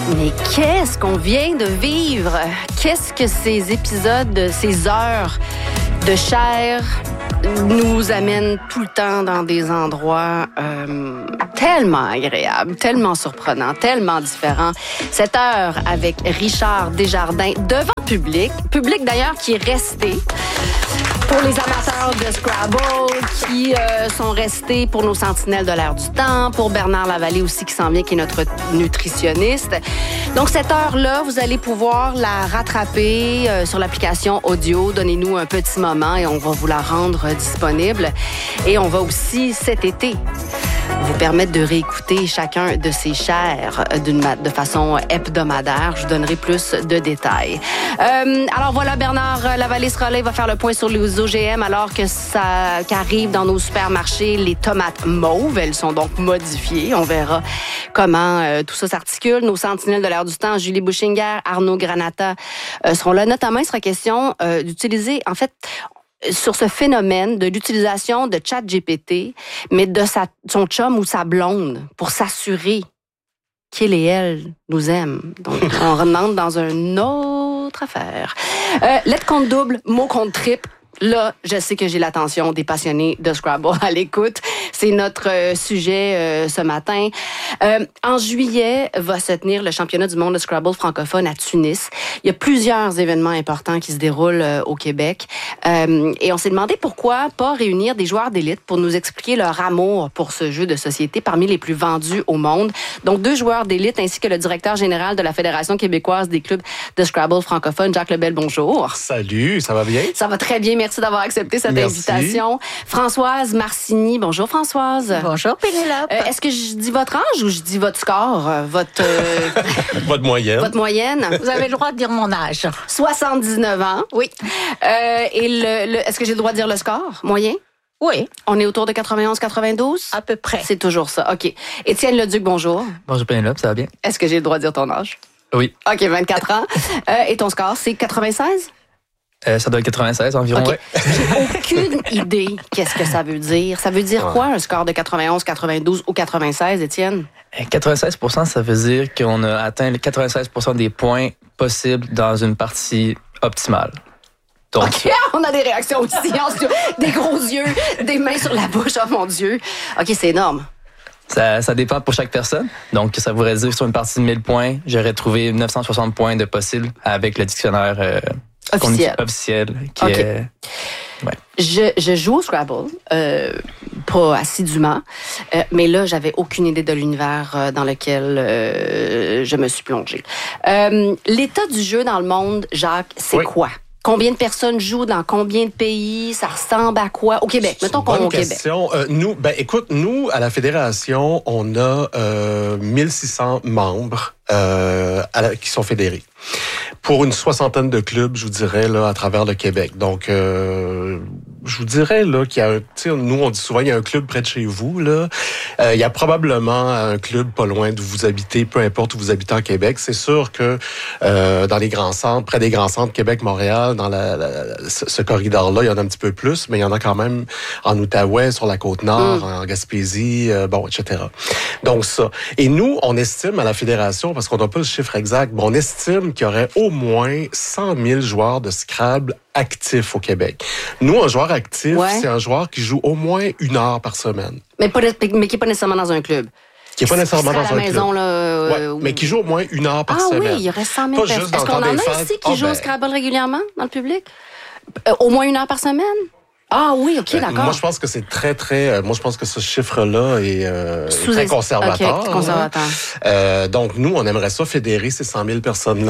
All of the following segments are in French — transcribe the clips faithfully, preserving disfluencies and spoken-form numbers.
Mais qu'est-ce qu'on vient de vivre? Qu'est-ce que ces épisodes, ces heures de chair nous amènent tout le temps dans des endroits euh, tellement agréables, tellement surprenants, tellement différents. Cette heure avec Richard Desjardins devant public, public d'ailleurs qui est resté. Pour les amateurs de Scrabble qui euh, sont restés pour nos sentinelles de l'air du temps, pour Bernard Lavallée aussi qui s'en vient, qui est notre nutritionniste. Donc, cette heure-là, vous allez pouvoir la rattraper euh, sur l'application audio. Donnez-nous un petit moment et on va vous la rendre disponible. Et on va aussi, cet été, vous permettre de réécouter chacun de ces chairs d'une de façon hebdomadaire. Je vous donnerai plus de détails. Euh, alors voilà, Bernard Lavallée sera là, il va faire le point sur les O G M alors que ça qu'arrive dans nos supermarchés les tomates mauves. Elles sont donc modifiées. On verra comment euh, tout ça s'articule. Nos sentinelles de l'air du temps, Julie Bouchinger, Arnaud Granata euh, seront là. Notamment, il sera question euh, d'utiliser, en fait, sur ce phénomène de l'utilisation de ChatGPT, mais de sa, son chum ou sa blonde, pour s'assurer qu'il et elle nous aiment. Donc, on remonte dans une autre affaire. Euh, lettre compte double, mot compte triple. Là, je sais que j'ai l'attention des passionnés de Scrabble à l'écoute. C'est notre euh, sujet euh, ce matin. Euh, en juillet, va se tenir le championnat du monde de Scrabble francophone à Tunis. Il y a plusieurs événements importants qui se déroulent euh, au Québec. Euh, et on s'est demandé pourquoi pas réunir des joueurs d'élite pour nous expliquer leur amour pour ce jeu de société parmi les plus vendus au monde. Donc, deux joueurs d'élite ainsi que le directeur général de la Fédération québécoise des clubs de Scrabble francophone, Jacques Lebel. Bonjour. Salut, ça va bien? Ça va très bien. Merci d'avoir accepté cette Merci. invitation. Françoise Marcini. Bonjour, Françoise. Bonjour, Pénélope. Euh, est-ce que je dis votre âge ou je dis votre score? euh, Votre, euh, Votre moyenne. votre moyenne? Vous avez le droit de dire mon âge. soixante-dix-neuf ans. Oui. Euh, et le, le, est-ce que j'ai le droit de dire le score moyen? Oui, On est autour de quatre-vingt-onze quatre-vingt-douze? à peu près. C'est toujours ça. OK. Étienne Leduc, bonjour. Bonjour Pénélope, ça va bien? Est-ce que j'ai le droit de dire ton âge? Oui. OK, vingt-quatre ans. Euh, et ton score, c'est quatre-vingt-seize? Euh, ça doit être quatre-vingt-seize environ, OK. ouais. J'ai aucune idée qu'est-ce que ça veut dire. Ça veut dire quoi, un score de quatre-vingt-onze, quatre-vingt-douze ou quatre-vingt-seize, Étienne? Euh, quatre-vingt-seize pour cent, ça veut dire qu'on a atteint les quatre-vingt-seize pour cent des points possibles dans une partie optimale. Donc, OK, on a des réactions aussi. en studio. Des gros yeux, des mains sur la bouche. Oh mon Dieu. OK, c'est énorme. ça, ça dépend pour chaque personne. Donc, ça voudrait dire sur une partie de mille points, j'aurais trouvé neuf cent soixante points de possible avec le dictionnaire euh, Officiel. officiel qui OK. est... Ouais. Je, je joue au Scrabble, euh, pas assidûment, euh, mais là, j'avais aucune idée de l'univers euh, dans lequel euh, je me suis plongée. Euh, l'état du jeu dans le monde, Jacques, c'est Oui. quoi? Combien de personnes jouent dans combien de pays? Ça ressemble à quoi? Au Québec, C'est mettons une qu'on est bonne au Québec. question. Euh, nous, ben écoute, nous à la fédération, on a euh, mille six cents membres euh, à la- qui sont fédérés. Pour une soixantaine de clubs, je vous dirais là à travers le Québec. Donc, euh, je vous dirais là qu'il y a, un- tu sais, nous on dit souvent il y a un club près de chez vous là. Euh, il y a probablement un club pas loin d'où vous habitez, peu importe où vous habitez en Québec. C'est sûr que euh, dans les grands centres, près des grands centres, Québec, Montréal, dans la, la- ce, ce corridor-là, il y en a un petit peu plus, mais il y en a quand même en Outaouais, sur la Côte-Nord, Mm. en Gaspésie, euh, bon, et cetera. Donc ça. Et nous, on estime à la fédération, parce qu'on n'a pas le chiffre exact, mais on estime qu'il y aurait au moins cent mille joueurs de Scrabble actifs au Québec. Nous, un joueur actif, Ouais. c'est un joueur qui joue au moins une heure par semaine. Mais, pas, mais qui n'est pas nécessairement dans un club. Qui n'est pas nécessairement Qui dans serait à un la maison, club. là. euh, Ouais, mais qui joue au moins une heure par Ah semaine. oui, il y aurait cent mille Pas juste personnes. Est-ce qu'on en d'entendre a des fans. ici qui Ah, jouent au ben. Scrabble régulièrement dans le public? Euh, au moins une heure par semaine? Ah oui, OK, Euh, d'accord. Moi, je pense que c'est très, très... euh, moi, je pense que ce chiffre-là est, euh, est Sous- très conservateur. OK, conservateur. hein. Euh, donc, nous, on aimerait ça fédérer ces cent mille personnes-là.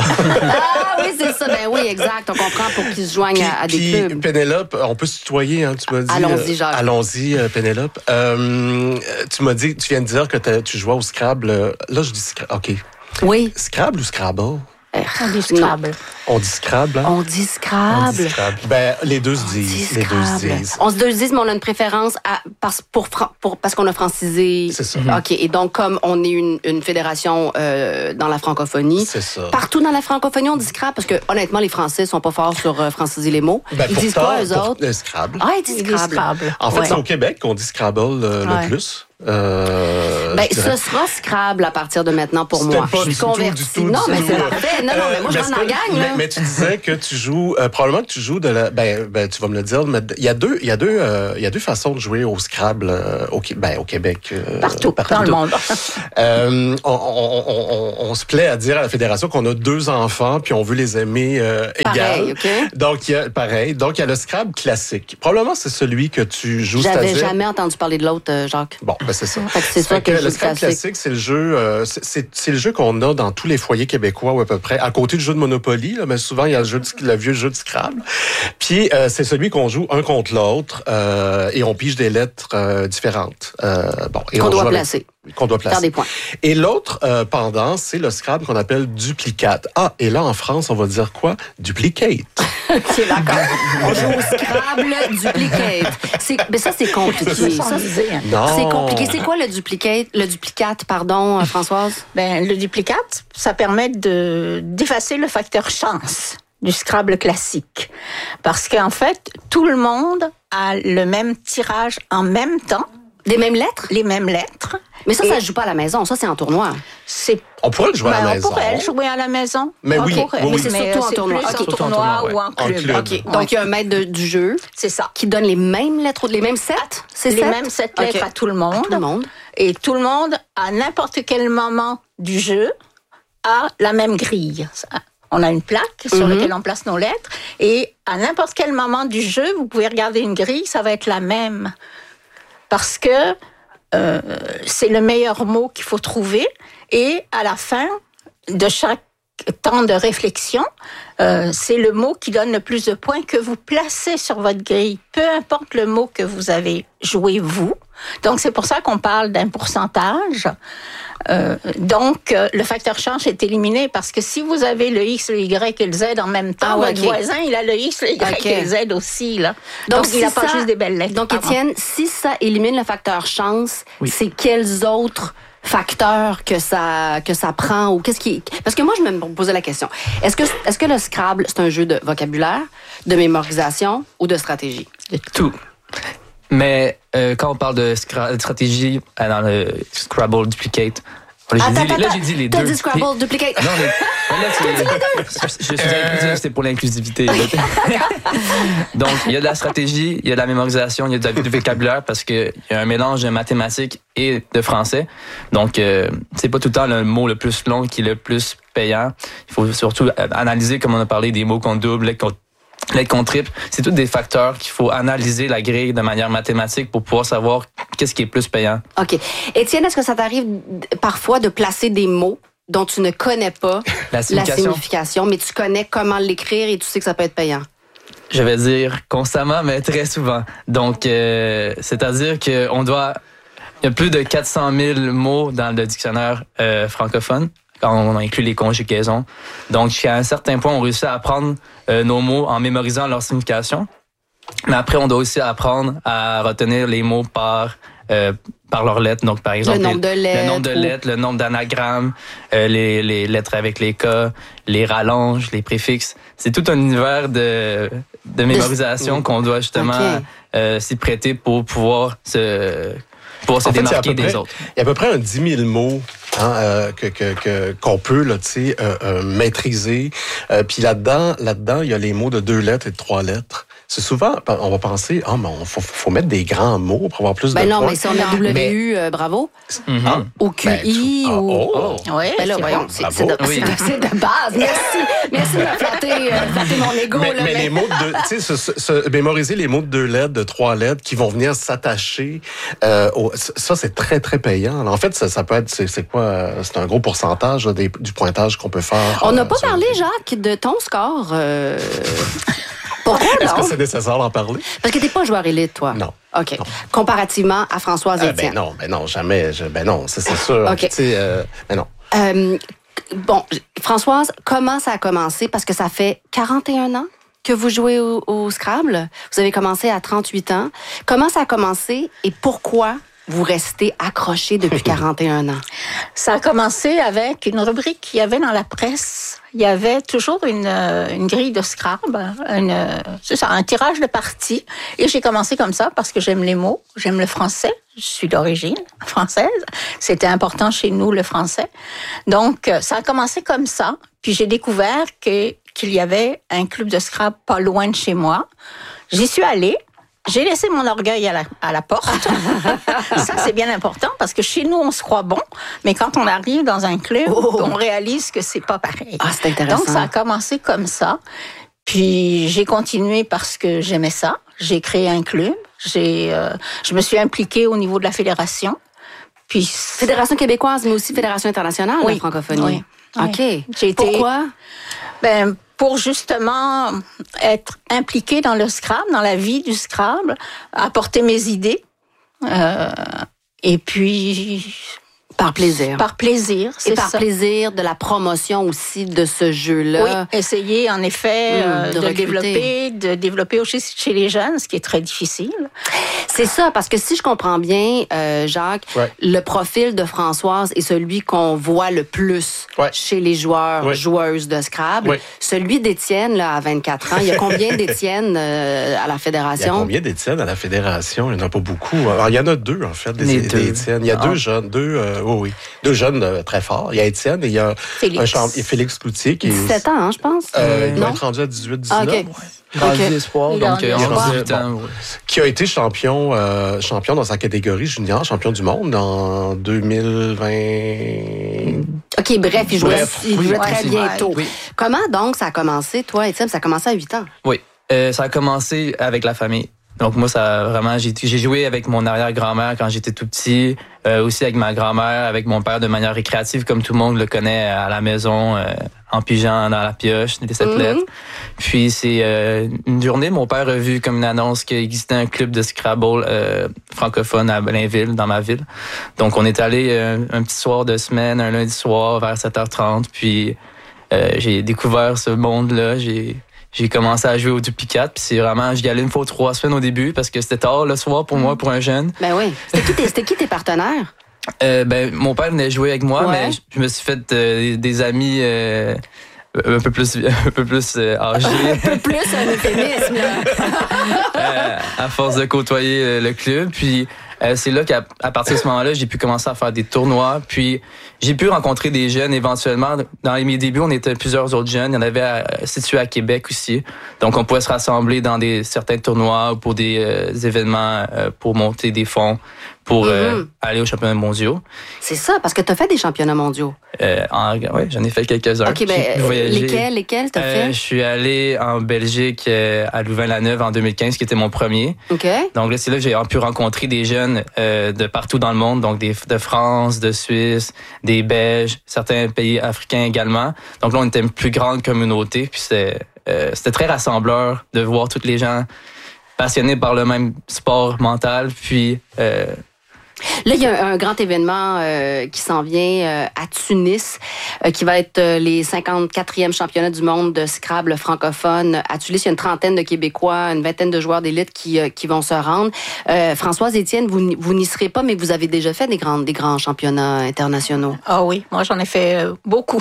Ah oui, c'est ça. Ben oui, exact. On comprend pour qu'ils se joignent à, à des Puis, clubs. Pénélope, on peut se tutoyer, hein, tu m'as dit. Allons-y, euh, Jacques. Allons-y, euh, Pénélope. Euh, tu m'as dit, tu viens de dire que t'as- tu jouais au Scrabble. euh, Là, je dis Scrabble. OK. Oui. Scrabble ou Scrabble? On dit Scrabble. On dit Scrabble, hein? On dit On dit Scrabble. Scrabble. Ben, les deux se On dit disent. Les deux se Scrabble. disent. On se deux se disent, mais on a une préférence à, parce, pour, fran- pour, parce qu'on a francisé. C'est ça. OK. Et donc, comme on est une, une fédération euh, dans la francophonie, C'est ça. partout dans la francophonie, on dit Scrabble parce que, honnêtement, les Français sont pas forts sur euh, franciser les mots. Ben, Ils disent pourtant, quoi, eux pour- autres? euh, Scrabble. Ah, ils disent Ils disent Scrabble. Scrabble. En fait, Ouais. c'est au Québec qu'on dit Scrabble euh, Ouais. le plus. Euh, ben, je dirais. ce sera Scrabble à partir de maintenant pour C'était moi. pas Je suis du tout, convertie. du tout, non, du mais tout. c'est parfait. Non, non, mais moi, je Euh, rentre dans mais la est-ce que- gang, là. mais, mais tu disais que tu joues, euh, probablement que tu joues de la, ben, ben, tu vas me le dire, mais il y a deux, il y a deux, euh, il y a deux façons de jouer au Scrabble euh, au, Qué- ben, au Québec. Euh, Partout, dans le monde. Euh, on, on, on, on, on se plaît à dire à la Fédération qu'on a deux enfants puis on veut les aimer euh, Pareil, égales. OK? Donc, il y a, pareil. Donc, il y a le Scrabble classique. Probablement, c'est celui que tu joues, J'avais c'est-à-dire... jamais entendu parler de l'autre, euh, Jacques. Bon, ben c'est ça. Fait que c'est ça Fait que je le joue Scrabble classique. classique, c'est le jeu, euh, c'est- c'est c'est le jeu qu'on a dans tous les foyers québécois ou à peu près, à côté du jeu de Monopoly, là, mais souvent il y a le, jeu de, le vieux jeu de Scrabble. Puis euh, c'est celui qu'on joue un contre l'autre euh, et on pige des lettres euh, différentes. Euh, bon, et Qu'on on doit joue avec- placer. Qu'on doit placer. Faire des points. Et l'autre euh, pendant, c'est le Scrabble qu'on appelle duplicate. Ah, et là en France, on va dire quoi? Duplicate. OK, d'accord. On joue au Scrabble duplicate. C'est, mais ça, c'est compliqué. Ça, c'est, Non. c'est compliqué. C'est quoi le duplicate? Le duplicate, pardon, euh, Françoise? Ben, le duplicate, ça permet de d'effacer le facteur chance du Scrabble classique. Parce qu'en fait, tout le monde a le même tirage en même temps, Des mêmes lettres? les mêmes lettres. Mais ça, Et- ça se joue pas à la maison. Ça, c'est en tournoi. C'est On pourrait le jouer à Ben, la on maison. pourrait le jouer à la maison. Mais On oui, pourrait. oui, oui. Mais c'est surtout en tournoi. Plus Ok. en Surtout en tournoi tournoi, ou en En club. club. OK. Ouais. Donc, il y a un maître de- du jeu C'est ça. qui donne les mêmes lettres, les mêmes sept? C'est Les sept? mêmes sept OK. lettres à tout le monde. Tout le monde. Et tout le monde, à n'importe quel moment du jeu, a la même grille. On a une plaque sur Mhm. laquelle on place nos lettres. Et à n'importe quel moment du jeu, vous pouvez regarder une grille, ça va être la même. Parce que euh, c'est le meilleur mot qu'il faut trouver. Et à la fin de chaque temps de réflexion, euh, c'est le mot qui donne le plus de points que vous placez sur votre grille, peu importe le mot que vous avez joué vous. Donc, c'est pour ça qu'on parle d'un pourcentage. Euh, donc, euh, le facteur change est éliminé parce que si vous avez le X, le Y et le Z en même temps, Ah ouais, votre ok. voisin, il a le X, le Y Ok. et le Z aussi. Là. Donc, il si n'a pas ça- juste des belles lettres. Donc, pardon. Étienne, si ça élimine le facteur chance, Oui. c'est quels autres facteurs que ça que ça prend ou qu'est-ce qui parce que moi je me posais la question. Est-ce que est-ce que le Scrabble c'est un jeu de vocabulaire, de mémorisation ou de stratégie? Tout. Mais euh, quand on parle de, scra- de stratégie euh, dans le Scrabble Duplicate, là, j'ai Attends, dit, là, attends, j'ai dit les t'as deux. dit Scrabble duplicate. Non, mais là, c'est, je suis inclusif, c'est pour l'inclusivité. là. Donc, il y a de la stratégie, il y a de la mémorisation, il y a de la- du vocabulaire parce qu'il y a un mélange de mathématiques et de français. Donc, euh, c'est pas tout le temps le mot le plus long qui est le plus payant. Il faut surtout analyser, comme on a parlé, des mots qu'on double, lettres qu'on lettres qu'on triple. C'est tous des facteurs qu'il faut analyser la grille de manière mathématique pour pouvoir savoir qu'est-ce qui est plus payant. OK. Étienne, est-ce que ça t'arrive d- parfois de placer des mots dont tu ne connais pas La la signification. signification, mais tu connais comment l'écrire et tu sais que ça peut être payant? Je vais dire constamment, mais très souvent. Donc, euh, c'est-à-dire qu'on doit... Il y a plus de quatre cent mille mots dans le dictionnaire euh, francophone, quand on inclut les conjugaisons. Donc, jusqu'à un certain point, on réussit à apprendre euh, nos mots en mémorisant leur signification. Mais après, on doit aussi apprendre à retenir les mots par... Euh, par leurs lettres. Donc, par exemple, Le nombre de lettres. le nombre de ou- lettres, le nombre d'anagrammes, euh, les, les lettres avec les cas, les rallonges, les préfixes. C'est tout un univers de, de mémorisation qu'on doit justement Ok. euh, s'y prêter pour pouvoir se, pour se En fait, c'est à démarquer peu des près- autres. Il y a à peu près un dix mille mots hein, euh, que, que, que, qu'on peut là, tu sais, euh, euh, maîtriser. Euh, Puis là-dedans, là-dedans, il y a les mots de deux lettres et de trois lettres. C'est souvent, on va penser, ah, mais il faut, faut mettre des grands mots pour avoir plus Ben de non, points. mais si on a W U, euh, bravo. Mhm. Ah, Ou Q I, ben, tu- ah, ou... oh. Oui, Ben là, c'est voyons, bon. c'est, Bravo. c'est de, Oui. c'est de- c'est de base. Merci. Merci de me flatter, euh, flatter mon ego. Mais, là, mais les mots de, tu sais, se, se- se- mémoriser les mots de deux lettres, de trois lettres, qui vont venir s'attacher. Euh, au, ça, c'est très très payant. En fait, ça, ça peut être, c'est, c'est quoi, euh, c'est un gros pourcentage là, des, du pointage qu'on peut faire. On n'a euh, pas sur- parlé, Jacques, de ton score. euh, Pourquoi Est-ce non? que c'est nécessaire d'en parler? Parce que t'es pas joueur élite, toi. Non. OK. Non. Comparativement à Françoise Euh, Etienne. ben non, ben non, jamais. Je, ben non, ça c'est sûr. OK. Tu sais, euh, ben non. Euh, bon, Françoise, comment ça a commencé? Parce que ça fait quarante et un ans que vous jouez au, au Scrabble. Vous avez commencé à trente-huit ans. Comment ça a commencé et pourquoi vous restez accroché depuis quarante et un ans? Ça a commencé avec une rubrique qu'il y avait dans la presse. Il y avait toujours une, une grille de Scrabble, une, c'est ça, un tirage de parties. Et j'ai commencé comme ça parce que j'aime les mots, j'aime le français. Je suis d'origine française. C'était important chez nous, le français. Donc, ça a commencé comme ça. Puis j'ai découvert que, qu'il y avait un club de Scrabble pas loin de chez moi. J'y suis allée. J'ai laissé mon orgueil à la, à la porte. Ça, c'est bien important parce que chez nous, on se croit bon, mais quand on arrive dans un club, oh. on réalise que c'est pas pareil. Ah, c'est intéressant. Donc, ça a commencé comme ça. Puis, j'ai continué parce que j'aimais ça. J'ai créé un club. J'ai, euh, je me suis impliquée au niveau de la fédération. Puis, Fédération québécoise, mais aussi Fédération internationale oui, de francophonie. Oui. OK. Oui. J'ai été, Pourquoi? Ben, pour justement être impliquée dans le Scrabble, dans la vie du Scrabble, apporter mes idées. Euh, et puis... Par plaisir. Par plaisir, c'est Et par ça. plaisir de la promotion aussi de ce jeu-là. Oui, essayer en effet Mmh, euh, de de, recruter. développer, de développer aussi chez les jeunes, ce qui est très difficile. C'est ça, parce que si je comprends bien, euh, Jacques, Ouais. le profil de Françoise est celui qu'on voit le plus Ouais. chez les joueurs, Ouais. joueuses de Scrabble. Ouais. Celui d'Étienne, là, à vingt-quatre ans, il y a combien d'Étienne euh, à la Il y a fédération? combien d'Étienne à la fédération? Il n'y en a pas beaucoup. Alors, il y en a deux, en fait, des, Les des deux. Étienne. Il y a Ah. deux jeunes, deux, euh, oui, oui, deux jeunes euh, très forts. Il y a Étienne et il y a Félix. un champ- et Félix Cloutier qui est dix-sept ans, hein, je pense. Euh, il doit non? être rendu à dix-huit dix-neuf. Ah, OK. Rendu Ok. d'espoir, Il est donc rendu euh, d'espoir. on dix-huit ans. ouais. Qui a été champion, euh, champion dans sa catégorie junior, champion du monde en deux mille vingt. OK, bref, il jouait, Bref, il oui, jouait oui, très oui. bientôt. Oui. Comment donc ça a commencé, toi, Étienne? Ça a commencé à huit ans. Oui, Euh, ça a commencé avec la famille. Donc moi, ça a vraiment, j'ai, j'ai joué avec mon arrière-grand-mère quand j'étais tout petit, euh, aussi avec ma grand-mère, avec mon père de manière récréative, comme tout le monde le connaît à la maison, euh, en pigeant dans la pioche, des sept Mhm. lettres. Puis c'est euh, une journée, mon père a vu comme une annonce qu'il existait un club de Scrabble euh, francophone à Blainville, dans ma ville. Donc on est allé euh, un petit soir de semaine, un lundi soir vers sept heures trente, puis euh, j'ai découvert ce monde-là, j'ai... J'ai commencé à jouer au duplicate, puis c'est vraiment, j'y allais une fois ou trois semaines au début parce que c'était tard le soir pour moi, pour un jeune. Ben oui. C'était qui tes, c'était qui tes partenaires? Euh, ben, mon père venait jouer avec moi, Ouais. mais je, je me suis fait euh, des amis euh, un peu plus, un peu plus euh, âgés Un peu plus un euphémisme, là. euh, à force de côtoyer euh, le club. Puis euh, c'est là qu'à à partir de ce moment-là, j'ai pu commencer à faire des tournois. Puis j'ai pu rencontrer des jeunes éventuellement. Dans mes débuts, on était plusieurs autres jeunes. Il y en avait à, situés à Québec aussi. Donc on pouvait se rassembler dans des certains tournois ou pour des euh, événements euh, pour monter des fonds pour euh, Mhm. aller aux championnats mondiaux. C'est ça, parce que tu as fait des championnats mondiaux. Euh, en, ouais, j'en ai fait quelques-uns. OK, ben, J'ai pu voyager. lesquels, lesquels t'as Euh, fait? je suis allé en Belgique euh, à Louvain-la-Neuve en deux mille quinze, qui était mon premier. OK. Donc là, c'est là que j'ai pu rencontrer des jeunes euh, de partout dans le monde, donc des, de France, de Suisse, des Belges, certains pays africains également. Donc là, on était une plus grande communauté, puis c'était, euh, c'était très rassembleur de voir tous les gens passionnés par le même sport mental, puis... Euh, Là, il y a un, un grand événement euh, qui s'en vient euh, à Tunis, euh, qui va être euh, les cinquante-quatrième championnats du monde de Scrabble francophone. À Tunis, il y a une trentaine de Québécois, une vingtaine de joueurs d'élite qui, euh, qui vont se rendre. Euh, Françoise Étienne, vous, n'y- vous n'y serez pas, mais vous avez déjà fait des grands, des grands championnats internationaux. Ah oui, moi j'en ai fait euh, beaucoup.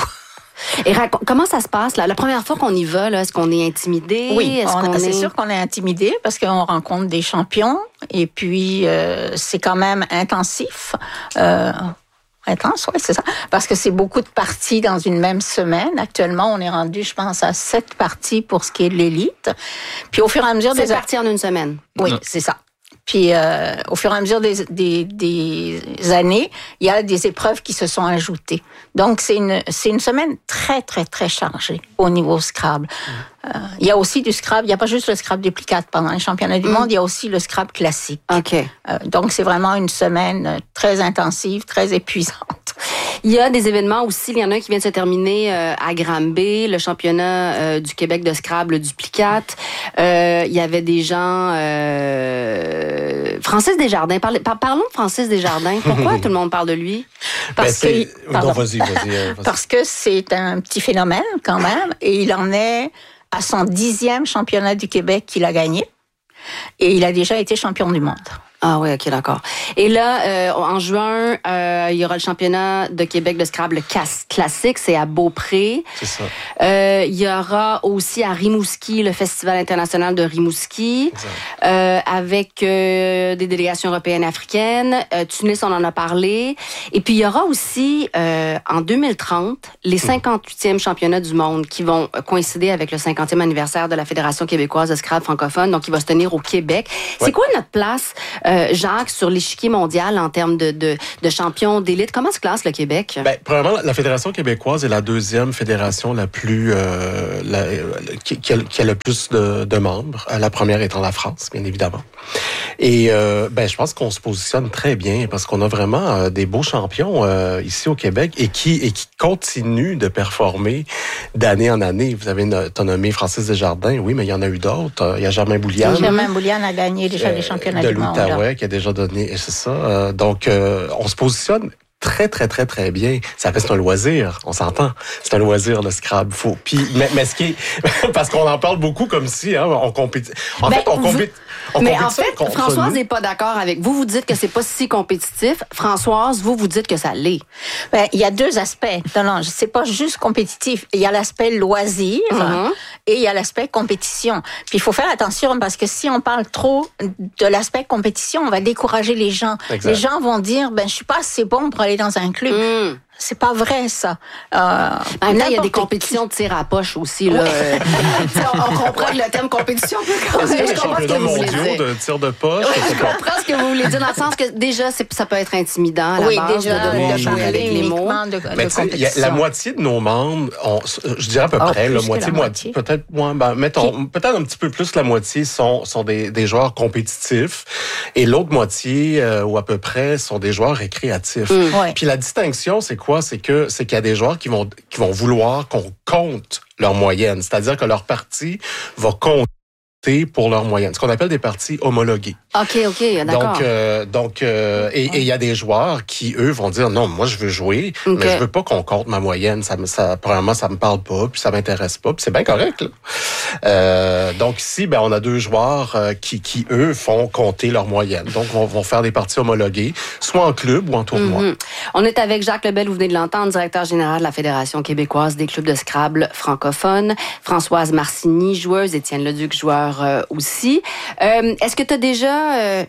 Et raconte, comment ça se passe, là? La première fois qu'on y va, là, est-ce qu'on est intimidé? Oui, Est-ce on- qu'on c'est est... sûr qu'on est intimidé parce qu'on rencontre des champions et puis euh, c'est quand même intensif. Euh, intense, oui, c'est ça. Parce que c'est beaucoup de parties dans une même semaine. Actuellement, on est rendu, je pense, à sept parties pour ce qui est de l'élite. Puis au fur et à mesure C'est des parti en une semaine. Oui, Non. c'est ça. Puis euh, au fur et à mesure des, des, des années, il y a des épreuves qui se sont ajoutées. Donc c'est une c'est une semaine très très très chargée au niveau Scrabble. Euh, il y a aussi du Scrabble. Il n'y a pas juste le Scrabble duplicate pendant les championnats du Mm. monde. Il y a aussi le Scrabble classique. OK. Euh, donc c'est vraiment une semaine très intensive, très épuisante. Il y a des événements aussi. Il y en a un qui vient de se terminer euh, à Granby, le championnat euh, du Québec de Scrabble duplicate. Euh, il y avait des gens... Euh, Francis Desjardins. Parlez- par- parlons de Francis Desjardins. Pourquoi tout le monde parle de lui? Parce Ben, que c'est- pardon. non, vas-y, vas-y. euh, vas-y. Parce que c'est un petit phénomène quand même, et il en est à son dixième championnat du Québec qu'il a gagné, et il a déjà été champion du monde. Ah oui, OK, d'accord. Et là, euh, en juin, euh, il y aura le championnat de Québec de Scrabble classique, c'est à Beaupré. C'est ça. Euh, il y aura aussi à Rimouski le Festival international de Rimouski, euh, avec euh, des délégations européennes et africaines. Euh, Tunis, on en a parlé. Et puis, il y aura aussi, euh, en deux mille trente, les cinquante-huitièmes championnats du monde qui vont coïncider avec le cinquantième anniversaire de la Fédération québécoise de Scrabble francophone. Donc, il va se tenir au Québec. Ouais. C'est quoi notre place, euh, Jacques, sur l'échiquier mondial en termes de, de, de champions d'élite? Comment se classe le Québec? Ben, premièrement, la Fédération québécoise est la deuxième fédération la plus euh, la, qui, qui, a, qui a le plus de, de membres. La première étant la France, bien évidemment. Et euh, ben, je pense qu'on se positionne très bien parce qu'on a vraiment euh, des beaux champions euh, ici au Québec et qui et qui continuent de performer d'année en année. Vous avez t'as nommé Francis Desjardins, oui, mais il y en a eu d'autres. Il y a Germain Bouliane. Germain Bouliane a gagné déjà euh, les championnats de du monde. De l'Outaouais qui a déjà donné, c'est ça. Euh, donc, euh, on se positionne très, très, très, très bien. Ça reste un loisir, on s'entend. C'est un loisir, le Scrabble. Faut. Puis, mais, mais ce qui est... parce qu'on en parle beaucoup comme si, hein, on compétit... En ben, fait, on compétit... On mais en fait, Françoise n'est pas d'accord avec vous. Vous dites que c'est pas si compétitif. Françoise, vous, vous dites que ça l'est. Ben, il y a deux aspects. Non, non, c'est pas juste compétitif. Il y a l'aspect loisir mm-hmm. et il y a l'aspect compétition. Puis il faut faire attention parce que si on parle trop de l'aspect compétition, on va décourager les gens. Exact. Les gens vont dire, ben, je suis pas assez bon pour aller dans un club. Mm. C'est pas vrai, ça. Euh, en même temps, il y a des compétitions de tir à la poche aussi. Là. Ouais. on, on comprend que le thème compétition peut quand même. Je comprends ce que vous voulez dire. De tir de poche. Ouais, je comprends ce que vous voulez dire dans le sens que déjà, c'est, ça peut être intimidant à la oui, base déjà, de devoir jouer avec les mots. De, de Mais y a la moitié de nos membres, on, je dirais à peu oh, près, la moitié, la moitié, peut-être moins, ben, mettons, Qui? peut-être un petit peu plus la moitié sont, sont des, des joueurs compétitifs et l'autre moitié, euh, ou à peu près, sont des joueurs récréatifs. Mm. Ouais. Puis la distinction, c'est quoi? C'est que c'est qu'il y a des joueurs qui vont qui vont vouloir qu'on compte leur moyenne, c'est-à-dire que leur partie va compter pour leur moyenne, ce qu'on appelle des parties homologuées. OK, OK, d'accord. Donc, euh, donc euh, et il y a des joueurs qui, eux, vont dire, non, moi, je veux jouer, okay. mais je veux pas qu'on compte ma moyenne. Ça, ça, premièrement, ça me parle pas, puis ça m'intéresse pas, puis c'est bien correct, là. Euh, donc ici, ben, on a deux joueurs euh, qui, qui, eux, font compter leur moyenne. Donc, vont, vont faire des parties homologuées, soit en club ou en tournoi. Mm-hmm. On est avec Jacques Lebel, vous venez de l'entendre, directeur général de la Fédération québécoise des clubs de Scrabble francophones. Françoise Marcini, joueuse, Étienne Leduc, joueur Euh, aussi. Euh, est-ce que tu as déjà euh,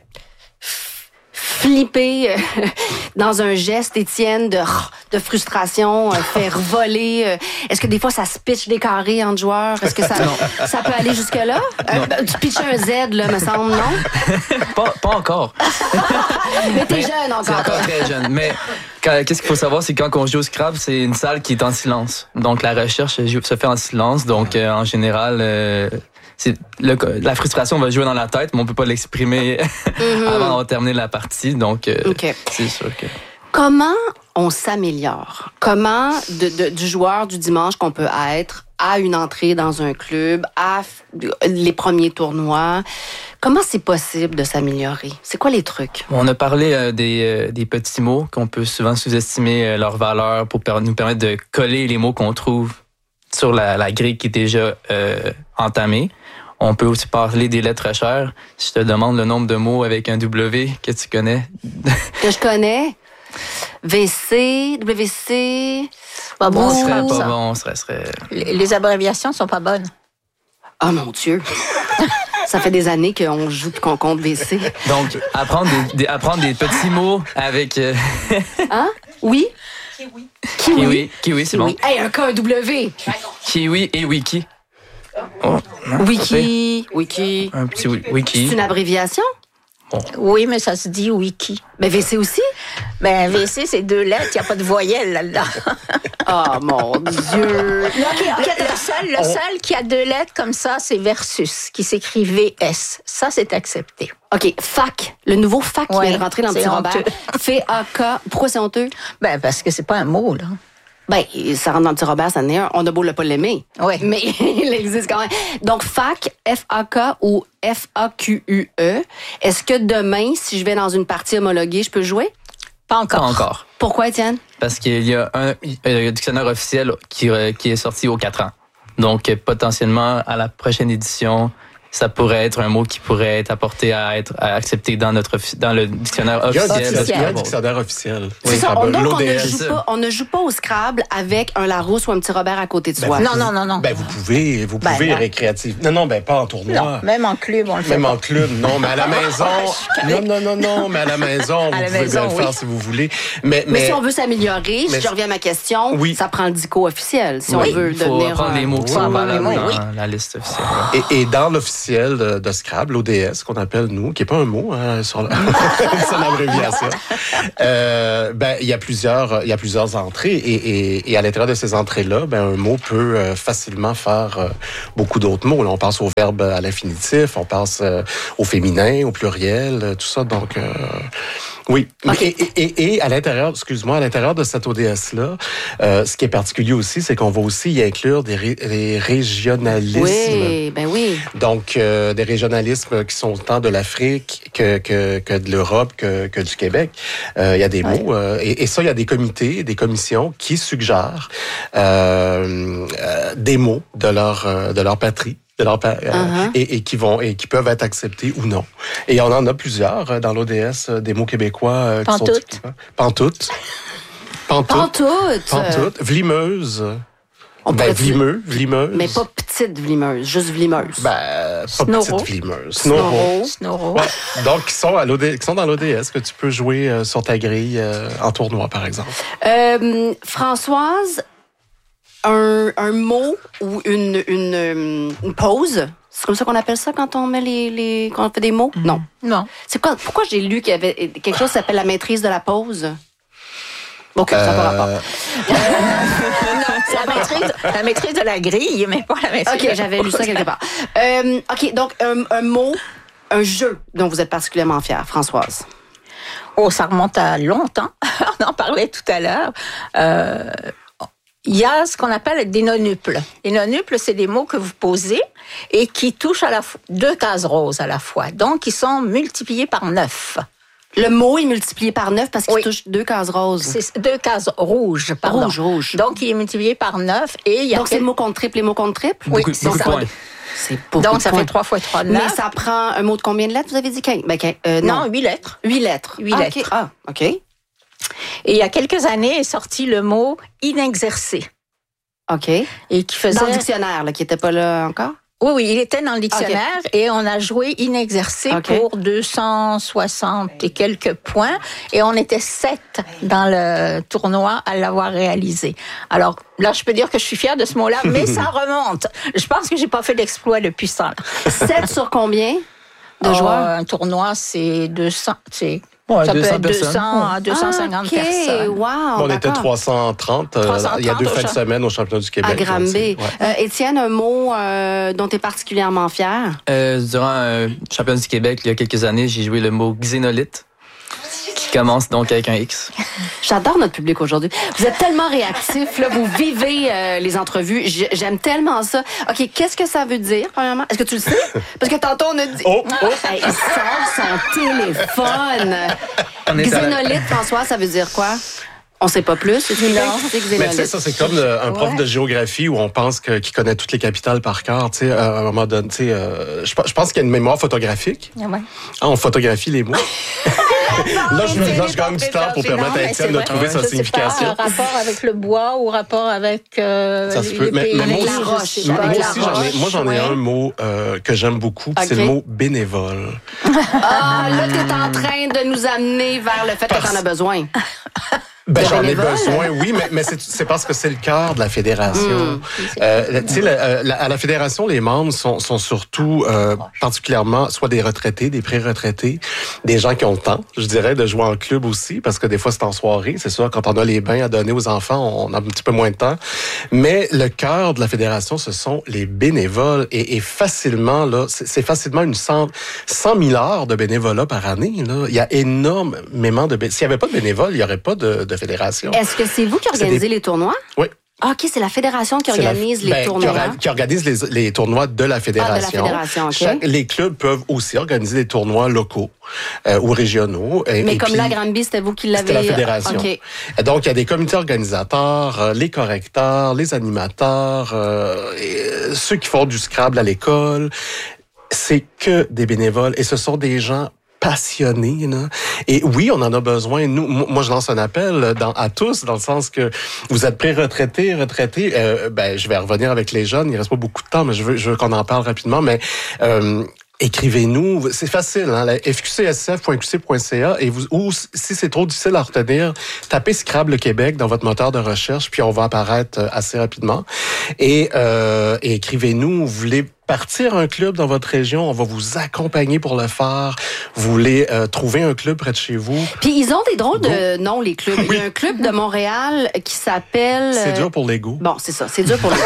flippé euh, dans un geste, Étienne, de, de frustration, euh, faire voler? Euh, est-ce que des fois, ça se pitch des carrés entre joueurs? Est-ce que ça, ça peut aller jusque-là? Euh, ben, tu pitches un Z, là, me semble, non? pas, pas encore. Mais t'es mais jeune encore. C'est encore très jeune. Mais qu'est-ce qu'il faut savoir, c'est que quand on joue au Scrabble, c'est une salle qui est en silence. Donc, la recherche se fait en silence. Donc, euh, en général... Euh, C'est le, la frustration va jouer dans la tête, mais on peut pas l'exprimer mm-hmm. avant d'avoir terminé la partie. Donc, euh, okay. c'est sûr que... Comment on s'améliore? Comment de, de, du joueur du dimanche qu'on peut être à une entrée dans un club, à les premiers tournois, comment c'est possible de s'améliorer? C'est quoi les trucs? On a parlé euh, des, euh, des petits mots qu'on peut souvent sous-estimer euh, leur valeur pour per- nous permettre de coller les mots qu'on trouve sur la, la grille qui est déjà euh, entamée. On peut aussi parler des lettres chères. Si je te demande le nombre de mots avec un W que tu connais. Que je connais? V C, W C... Pas bon, ce serait pas bon. Ce serait... Les, les abréviations sont pas bonnes. Oh mon Dieu! Ça fait des années qu'on joue et qu'on compte V C. Donc, apprendre des, des, apprendre des petits mots avec... Euh... Hein? Oui? Kiwi. Kiwi. Kiwi, Kiwi c'est Kiwi. bon. Hey, un K, un W. Kiwi et Wiki. Oh, non, wiki, Wiki. Un petit Wiki. C'est une abréviation? Bon. Oui, mais ça se dit Wiki. Mais V C aussi? Ben, V C, c'est deux lettres, il n'y a pas de voyelle là-dedans. Oh mon Dieu! Okay, okay, le seul, le seul qui a deux lettres comme ça, c'est Versus, qui s'écrit V S. Ça, c'est accepté. OK, fac. Le nouveau fac qui ouais, vient de rentrer dans le petit Robert. F A K. Pourquoi c'est honteux? Ben, parce que c'est pas un mot, là. Ben, ça rentre dans le petit Robert, ça en est un. On a beau le pas l'aimer. Oui. Mais il existe quand même. Donc, fac, F A K ou F A Q U E. Est-ce que demain, si je vais dans une partie homologuée, je peux jouer? Pas encore. Pas encore. Pourquoi, Étienne? Parce qu'il y a un, un dictionnaire officiel qui, qui est sorti aux quatre ans. Donc, potentiellement, à la prochaine édition, ça pourrait être un mot qui pourrait être apporté à être à accepté dans notre dans le dictionnaire Il y a un officiel. dictionnaire, il y a un dictionnaire officiel. C'est ça. On, donc, on ne, L'O D S. joue pas, on ne joue pas au Scrabble avec un Larousse ou un petit Robert à côté de Ben, soi. Non, non, non, non. Ben, vous pouvez, vous Ben, pouvez non. récréatif. Non, non, ben, pas en tournoi. Non, même en club, on le fait Même pas. en club, non, mais à la maison. Non, non, non, non, mais à la maison, vous la pouvez maison, bien le faire oui. si vous voulez. Mais, Mais mais, si on veut s'améliorer, mais- si je reviens à ma question, Oui. ça prend le dico officiel. Si Oui, on veut il faut devenir apprendre un- les mots qui Oui, sont oui, valables oui, dans oui. la liste officielle. Et, et dans l'officiel de, de Scrabble, l'O D S, qu'on appelle nous, qui est pas un mot, hein, sur la- c'est une abréviation. Euh, ben, il y a plusieurs, il y a plusieurs entrées, et, et, et à l'intérieur de ces entrées-là, ben, un mot peut euh, facilement faire euh, beaucoup d'autres mots. Là, on pense au verbe à l'infinitif, on pense euh, au féminin, au pluriel, euh, tout ça. Donc, euh, oui. Ok. Et, et, et, et à l'intérieur, excuse-moi, à l'intérieur de cette O D S-là, euh, ce qui est particulier aussi, c'est qu'on va aussi y inclure des, ré, des régionalismes. Oui, ben oui. Donc, euh, des régionalismes qui sont autant de l'Afrique que, que, que de l'Europe, que, que du Québec. Euh, il y a des Ouais. mots. Euh, et, et ça, il y a des comités, des commissions qui suggèrent euh, euh, des mots de leur, euh, de leur patrie. De leur pa- euh, Uh-huh. et, et qui vont et qui peuvent être acceptés ou non. Et on en a plusieurs euh, dans l'O D S, euh, des mots québécois euh, qui sont Pantoute. Pantoute. Pantoute. Pantoute. Pantoute. Vlimeuse. On Ben, pourrait-tu- vlimeux, vlimeuse. Mais pas petite vlimeuse, juste vlimeuse. Ben, pas Snorro. petite vlimeuse. Snorro. Snorro. Ouais. Donc, qui sont, à l'O D, qui sont dans l'O D S, que tu peux jouer euh, sur ta grille euh, en tournoi, par exemple. Euh, Françoise, un, un mot ou une, une, euh, une pause, c'est comme ça qu'on appelle ça quand on met les, les quand on fait des mots? Non. Non. C'est quoi? Pourquoi j'ai lu qu'il y avait quelque chose qui s'appelle la maîtrise de la pause? Ok, ça n'a pas rapport. Euh, C'est la maîtrise, la maîtrise de la grille, mais pas la maîtrise de Ok, la j'avais lu ça pause. quelque part. Euh, ok, donc un, un mot, un jeu dont vous êtes particulièrement fière, Françoise. Oh, ça remonte à longtemps. On en parlait tout à l'heure. Euh, il y a ce qu'on appelle des nonuples. Les nonuples, c'est des mots que vous posez et qui touchent à la fois deux cases roses à la fois. Donc, ils sont multipliés par neuf. Le mot est multiplié par neuf parce qu'il Oui. touche deux cases roses. C'est deux cases rouges, pardon. Rouge, rouge. Donc, il est multiplié par neuf et il y a Donc c'est quel- le mot contre triple et mot contre triple? Oui, beaucoup c'est beaucoup de ça. points. C'est beaucoup Donc, de ça points. fait trois fois trois, Mais neuf. ça prend un mot de combien de lettres, vous avez dit? quinze? Ben, quinze, euh, non, Non, huit lettres. huit lettres. Huit ah, lettres. OK. Ah, OK. Et il y a quelques années est sorti le mot inexercé OK. et qui faisait... Dans le dictionnaire, là, qui n'était pas là encore? Oui, oui, il était dans le dictionnaire et on a joué inexercé Ok. pour deux cent soixante et quelques points et on était sept dans le tournoi à l'avoir réalisé. Alors là, je peux dire que je suis fière de ce mot-là, mais ça remonte. Je pense que j'ai pas fait d'exploit depuis ça. sept sur combien de Oh, joueurs? un tournoi, c'est deux cents, c'est Ouais, ça peut deux cents être deux cents personnes. à deux cent cinquante ah, OK. personnes. Wow, on était d'accord. trois cent trente. euh, trois cent trente il y a deux au fins de champ- semaine au championnat du Québec. À Granby. donc c'est- ouais. Euh, Étienne, un mot euh, dont tu es particulièrement fier? Euh, durant un championnat du Québec, il y a quelques années, j'ai joué le mot xénolite, qui commence donc avec un X. J'adore notre public aujourd'hui. Vous êtes tellement réactifs, là, vous vivez euh, les entrevues. J- J'aime tellement ça. OK, qu'est-ce que ça veut dire, premièrement? Est-ce que tu le sais? Parce que tantôt, on a dit... Oh, oh. Hey, il sort son téléphone. On est à la- Xénolite, François, ça veut dire quoi? On sait pas plus. C'est une Non. c'est Mais tu sais, xénolite. ça, c'est comme euh, un prof Ouais. de géographie où on pense que, qu'il connaît toutes les capitales par cœur. Tu sais, à un moment donné, tu sais, euh, je, pe- je pense qu'il y a une mémoire photographique. Ah ouais. Ah, on photographie les mots. là, je, mais là, c'est je gagne du temps pour non, permettre à mais Étienne c'est de vrai. trouver Je sa sais signification. pas, un rapport avec le bois ou rapport avec euh, Ça se les peut. Mais, pays. mais moi Avec aussi, la roche. je sais moi pas, Avec la aussi, j'en ai, roche, moi, j'en ai ouais. un mot euh, que j'aime beaucoup, puis c'est Ok. le mot bénévole. Ah, là, t'es en train de nous amener vers le fait que t'en as besoin. Ben, De j'en ai bénévoles. besoin, oui, mais, mais c'est, c'est parce que c'est le cœur de la fédération. Mm. Euh, tu sais, la- euh, la- à la fédération, les membres sont, sont surtout euh, particulièrement soit des retraités, des pré-retraités, des gens qui ont le temps, je dirais, de jouer en club aussi, parce que des fois, c'est en soirée. C'est sûr, quand on a les bains à donner aux enfants, on a un petit peu moins de temps. Mais le cœur de la fédération, ce sont les bénévoles. Et, et facilement, là, c'est, c'est facilement une cent, cent mille heures de bénévolat par année. Là. Il y a énormément de bénévoles. S'il n'y avait pas de bénévoles, il n'y aurait pas de, de fédération. Est-ce que c'est vous qui C'est organisez des- les tournois? Oui. Ah, OK, c'est la fédération qui C'est la- organise les ben, qui tournois. orga- Qui, organise les, les tournois de la fédération. fédération, OK. Chaque- les clubs peuvent aussi organiser des tournois locaux euh, ou régionaux. Et, Mais et comme puis, là, Granby, c'était vous qui l'avez... c'était la fédération. OK. Et donc, il y a des comités organisateurs, euh, les correcteurs, les animateurs, euh, et, euh, ceux qui font du Scrabble à l'école. c'est que des bénévoles et ce sont des gens passionnés, là. Et oui, on en a besoin. Nous, moi, je lance un appel dans, à tous, dans le sens que vous êtes pré-retraités, retraités. Euh, ben, je vais revenir avec les jeunes. Il reste pas beaucoup de temps, mais je veux, je veux qu'on en parle rapidement. Mais euh, écrivez-nous, c'est facile, hein, la f q c s f point q c point c a et vous, ou si c'est trop difficile à retenir, tapez Scrabble Québec dans votre moteur de recherche, puis on va apparaître assez rapidement. Et, euh, et écrivez-nous, vous voulez partir un club dans votre région, on va vous accompagner pour le faire. Vous voulez euh, trouver un club près de chez vous. Puis ils ont des drôles de noms, les clubs. Oui. Il y a un club de Montréal qui s'appelle... C'est dur pour l'ego. Bon, c'est ça, c'est dur pour l'ego.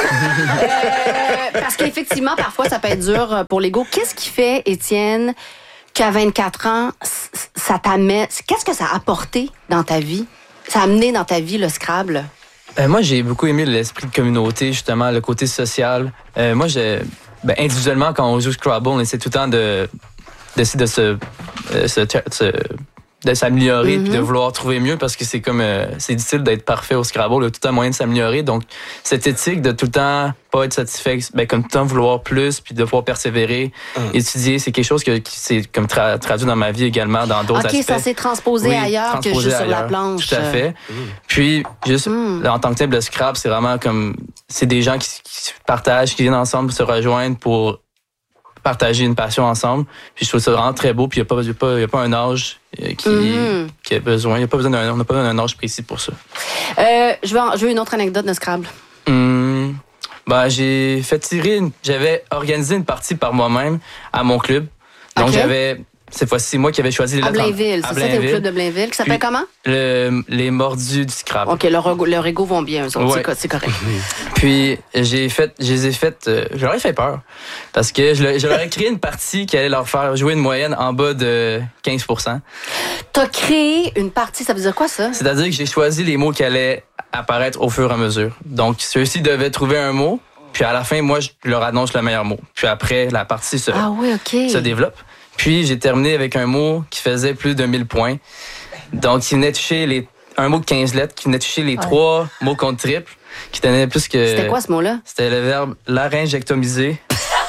euh, parce qu'effectivement, parfois, ça peut être dur pour l'ego. Qu'est-ce qui fait, Étienne, qu'à vingt-quatre ans, ça t'amène... Qu'est-ce que ça a apporté dans ta vie? Ça a amené dans ta vie le Scrabble? Euh, moi, j'ai beaucoup aimé l'esprit de communauté, justement, le côté social. Euh, moi, j'ai... Ben, individuellement, quand on joue Scrabble, on essaie tout le temps de, d'essayer de se, euh, se, se de s'améliorer mm-hmm. puis de vouloir trouver mieux parce que c'est comme euh, c'est difficile d'être parfait au Scrabble, il y a tout le temps moyen de s'améliorer. Donc cette éthique de tout le temps pas être satisfait, ben comme tout le temps vouloir plus puis de pouvoir persévérer, mm. étudier, c'est quelque chose que, qui s'est comme tra- traduit dans ma vie également dans d'autres okay, aspects. OK, ça s'est transposé oui, ailleurs transposé que juste ailleurs, sur la planche. Tout à fait. Mm. Puis juste mm. en tant que tel le Scrabble, c'est vraiment comme c'est des gens qui, qui se partagent, qui viennent ensemble se rejoindre pour partager une passion ensemble. Puis je trouve ça vraiment très beau. Puis il n'y a, a, a, a pas un âge qui, mm-hmm. qui a besoin. Y a pas besoin d'un, on n'a pas besoin d'un âge précis pour ça. Euh, je, veux, je veux une autre anecdote de Scrabble. Hum, ben, j'ai fait tirer... Une, j'avais organisé une partie par moi-même à mon club. Donc okay. j'avais... Cette fois-ci, c'est moi qui avais choisi les lettres. À Blainville, c'est ça, t'es au club de Blainville. Qui s'appelle comment? Le, les Mordus du Scrabble. OK, leur, leur ego vont bien, eux autres, ouais. c'est, c'est correct. Puis, j'ai fait, je les ai faites, euh, je leur ai fait peur. Parce que je, je leur ai créé une partie qui allait leur faire jouer une moyenne en bas de quinze pour cent. T'as créé une partie, ça veut dire quoi, ça? C'est-à-dire que j'ai choisi les mots qui allaient apparaître au fur et à mesure. Donc, ceux-ci devaient trouver un mot. Puis, à la fin, moi, je leur annonce le meilleur mot. Puis après, la partie se, ah oui, okay. se développe. Puis, j'ai terminé avec un mot qui faisait plus de mille points. Donc, il venait toucher les, un mot de quinze lettres, qui venait toucher les ouais. trois mots contre triple, qui tenait plus que... C'était quoi, ce mot-là? C'était le verbe laryngectomiser.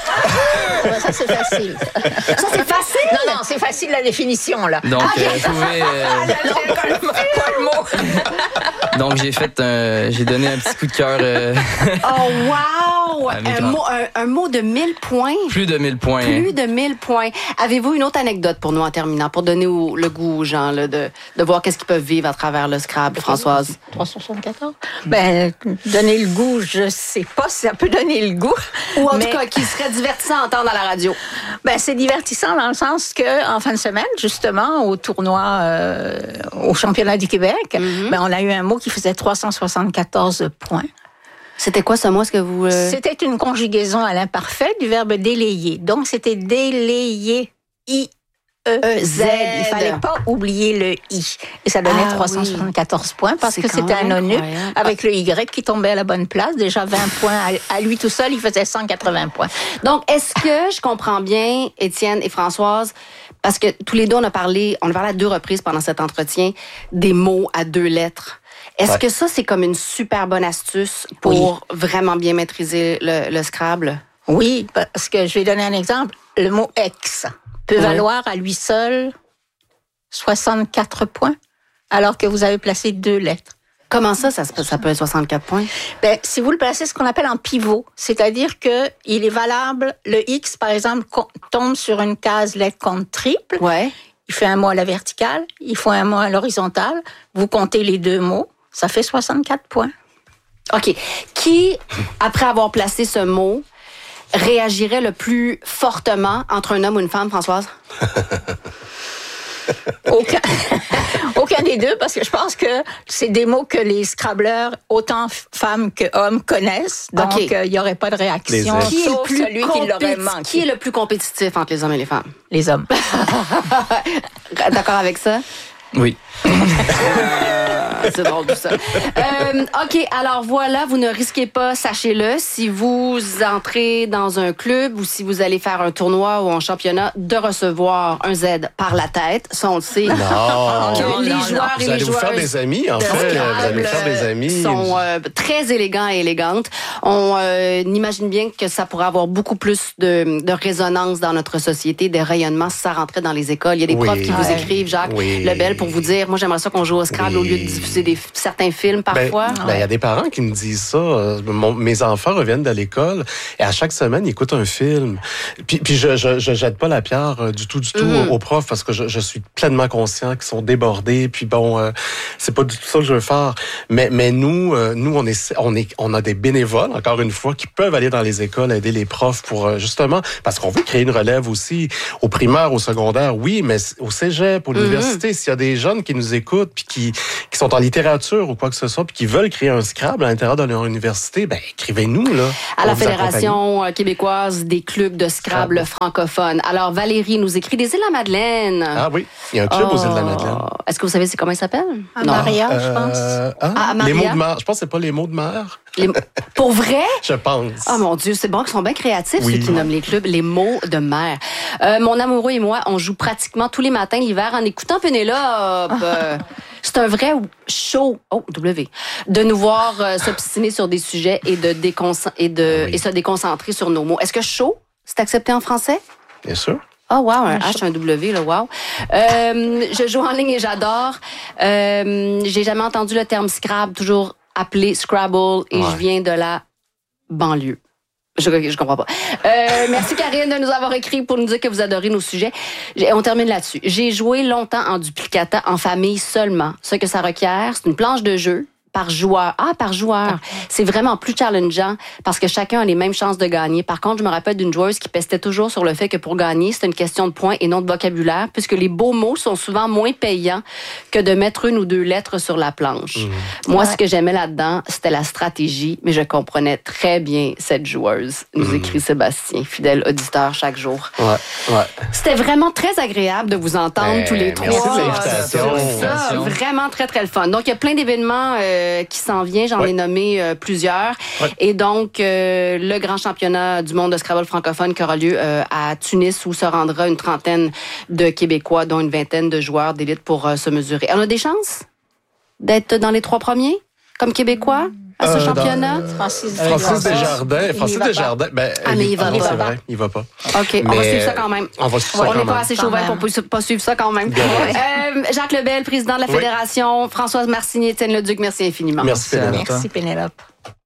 Ça, c'est facile. Ça, c'est facile? Non, non, c'est facile, la définition, là. Donc, ah, euh, je pouvais... Euh... pas le mot. Donc, j'ai fait un... J'ai donné un petit coup de cœur... Euh... Oh, wow! Un mot, un, un mot de mille points? Plus de mille points. Plus de mille points. Avez-vous une autre anecdote pour nous en terminant, pour donner au, le goût aux gens là, de, de voir qu'est-ce qu'ils peuvent vivre à travers le Scrabble, Françoise? trois cent soixante-quatorze Ben, donner le goût, je sais pas si ça peut donner le goût. Ou en mais... tout cas, qui serait divertissant à entendre à la radio. Ben, c'est divertissant dans le sens que, en fin de semaine, justement, au tournoi, euh, au championnat du Québec, mm-hmm. ben, on a eu un mot qui faisait trois cent soixante-quatorze points. C'était quoi ce mot? Est-ce que vous... Euh... C'était une conjugaison à l'imparfait du verbe délayer. Donc, c'était délayer. I E Z. Il fallait pas oublier le I. Et ça donnait ah, trois cent soixante-quatorze oui. points parce c'est que c'était un onus avec le Y qui tombait à la bonne place. Déjà vingt points. À lui tout seul, il faisait cent quatre-vingts points. Donc, est-ce que je comprends bien, Étienne et Françoise, parce que tous les deux, on a parlé, on a parlé à deux reprises pendant cet entretien, des mots à deux lettres. Est-ce ouais. que ça, c'est comme une super bonne astuce pour oui. vraiment bien maîtriser le, le Scrabble? Oui, parce que je vais donner un exemple. Le mot « ex » peut oui. valoir à lui seul soixante-quatre points, alors que vous avez placé deux lettres. Comment ça, ça, ça peut être soixante-quatre points? Ben, si vous le placez ce qu'on appelle en pivot, c'est-à-dire que il est valable, le X, par exemple, tombe sur une case lettre contre triple. Ouais. Il fait un mot à la verticale, il fait un mot à l'horizontale. Vous comptez les deux mots, ça fait soixante-quatre points. OK. Qui, après avoir placé ce mot, réagirait le plus fortement entre un homme ou une femme, Françoise? Aucun. Aucun des deux, parce que je pense que c'est des mots que les Scrabbleurs, autant femmes que hommes, connaissent. Donc, il okay. n'y aurait pas de réaction. Qui est, le plus celui compé- qui l'aurait manqué. Qui est le plus compétitif entre les hommes et les femmes? Les hommes. D'accord avec ça? Oui. c'est drôle tout ça. Euh, OK, alors voilà, vous ne risquez pas, sachez-le, si vous entrez dans un club ou si vous allez faire un tournoi ou un championnat, de recevoir un Z par la tête. Ça, on le sait. Non. Que les non, joueurs Vous et les allez vous faire joueuses des amis, en de fait. Scrabble, Vous allez vous faire des amis. sont euh, très élégants et élégantes. On euh, imagine bien que ça pourrait avoir beaucoup plus de, de résonance dans notre société, de rayonnement si ça rentrait dans les écoles. Il y a des Oui. profs qui vous Ouais. écrivent, Jacques Oui. Lebel, pour vous dire, moi, j'aimerais ça qu'on joue au Scrabble Oui. au lieu de diffuser des, certains films parfois. Ben, ben, il y a des parents qui me disent ça. Euh, Mon, mes enfants reviennent de l'école et à chaque semaine, ils écoutent un film. Puis, puis je, je, je jette pas la pierre euh, du tout, du tout Mm. aux, aux profs parce que je, je suis pleinement conscient qu'ils sont débordés. Puis bon, euh, c'est pas du tout ça que je veux faire. Mais, mais nous, euh, nous, on est, on est, on a des bénévoles, encore une fois, qui peuvent aller dans les écoles aider les profs pour euh, justement, parce qu'on veut créer une relève aussi au primaire, au secondaire, oui, mais au cégep, pour l'université, s'il y a des jeunes qui nous écoutent puis qui, qui sont en littérature ou quoi que ce soit, puis qui veulent créer un Scrabble à l'intérieur de leur université, ben écrivez-nous là. À On la vous Fédération euh, québécoise des clubs de Scrabble Scrabble. francophones. Alors, Valérie nous écrit des îles à Madeleine. accompagne. Ah oui, il y a un club Oh. aux îles de la Madeleine. Est-ce que vous savez c'est comment il s'appelle? À Maria, je pense. Euh, hein? Ah, à les Maria? mots de mer. Je pense que c'est pas les mots de mer. Les- Pour vrai? Je pense. Oh mon Dieu, c'est bon qu'ils sont bien créatifs, Oui. ceux qui nomment les clubs, les mots de mer. Euh, mon amoureux et moi, on joue pratiquement tous les matins l'hiver en écoutant Pénélope. Euh, c'est un vrai show, oh, W, de nous voir euh, s'obstiner sur des sujets et, de déconce- et, de, Oui. et se déconcentrer sur nos mots. Est-ce que show, c'est accepté en français? Bien sûr. Oh wow, un H, un W, là, wow. Euh, je joue en ligne et j'adore. Euh, j'ai jamais entendu le terme Scrabble, toujours appelé Scrabble, et Ouais. je viens de la banlieue. Je, je comprends pas. Euh, merci Karine de nous avoir écrit pour nous dire que vous adorez nos sujets. J'ai- On termine là-dessus. J'ai joué longtemps en duplicata en famille seulement. Ce que ça requiert, c'est une planche de jeu par joueur. Ah, par joueur. C'est vraiment plus challengeant parce que chacun a les mêmes chances de gagner. Par contre, je me rappelle d'une joueuse qui pestait toujours sur le fait que pour gagner, c'est une question de points et non de vocabulaire, puisque les beaux mots sont souvent moins payants que de mettre une ou deux lettres sur la planche. Mmh. Moi, Ouais. ce que j'aimais là-dedans, c'était la stratégie, mais je comprenais très bien cette joueuse, nous écrit Sébastien, fidèle auditeur chaque jour. Ouais, ouais. C'était vraiment très agréable de vous entendre Ben, tous les merci trois. de l'invitation. sur ça. Vraiment très, très le fun. Donc, il y a plein d'événements euh, qui s'en viennent. J'en Ouais. ai nommé euh, plusieurs. Ouais. Et donc, euh, le grand championnat du monde de Scrabble francophone qui aura lieu euh, à Tunis où se rendra une trentaine de Québécois, dont une vingtaine de joueurs d'élite pour euh, se mesurer. On a des chances d'être dans les trois premiers comme Québécois à ce Euh, dans- championnat? Francis, Francis Desjardins. Desjardins. Il Francis y va pas. Desjardins. Ben, Ah, mais il va oui, pas. c'est vrai, il va pas. OK, on va Mais- suivre ça quand même. On va suivre On ça n'est quand pas même. assez Quand chauvin même. pour pas suivre ça quand même. Bien Euh, Jacques Lebel, président de la Oui. Fédération, Françoise Marcigny, Étienne Leduc, merci infiniment. Merci, Merci à Pénélope. Merci, Pénélope.